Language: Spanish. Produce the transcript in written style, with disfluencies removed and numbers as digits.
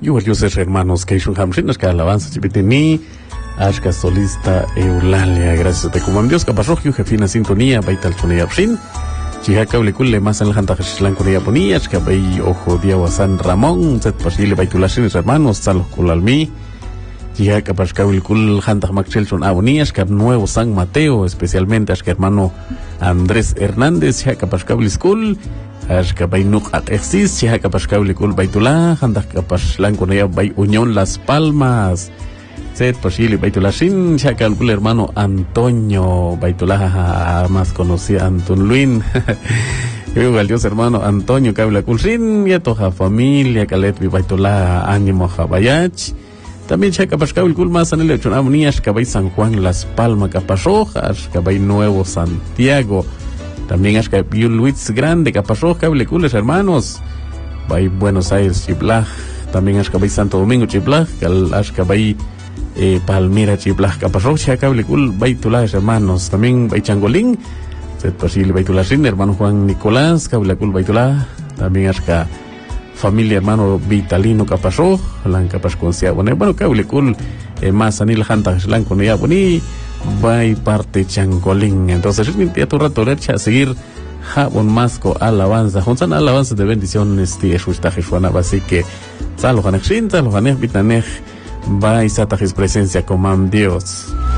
Yuses hermanos que son hamrinas que alabanza chipitini ashka solista Eulalia gracias a te como Dios capazó jefina sintonía baital sonía psin chihaca ulicule más en la janta jeshlan con ella ponía que bay ojo dia San Ramón set posible baitulasin hermanos salos kulalmi chihaca pasca ulicul janta maxel son abonías que nuevo San Mateo especialmente ashka hermano Andrés Hernández chihaca pasca ulicul ashka bay nuk exis chihaca pasca ulicul baitula janta kapaslan con ella bay Unión Las Palmas set posible baitulasin chihaca ulicul hermano Antonio baitula más conocido Anton Luin yo al Dios hermano Antonio Cabla Culsin y a toda familia Calet baitula ánimo jabayach también chihaca pasca ulicul más en el hecho amnías cabay San Juan Las Palmas Capasrojas cabay Nuevo Santiago también ashka Luis Grande Capasroja ulicules hermanos bay Buenos Aires Chiblaj también ashka bay Santo Domingo Chiblaj ashka bay Palmira Chiblaj Capasroja ulicul baitulas hermanos también bay Changolín set posible baitulasin hermano Juan Nicolás ulicul baitula también ashka familia hermano Vitalino Capasro lan Capasconcia bueno ulicul más anil janta lan con ya boni by parte Changolín. Entonces ya tu rato derecha a seguir jabón masco alabanza juntan alabanza de bendición así que salo hanek bitanech by satajis presencia como Dios.